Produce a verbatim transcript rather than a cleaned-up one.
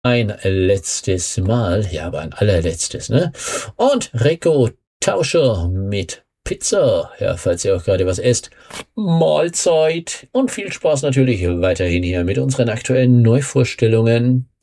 Ein letztes Mal, ja, aber ein allerletztes, ne? Und Rico Tauscher mit Pizza. Ja, falls ihr auch gerade was esst. Mahlzeit und viel Spaß natürlich weiterhin hier mit unseren aktuellen Neuvorstellungen.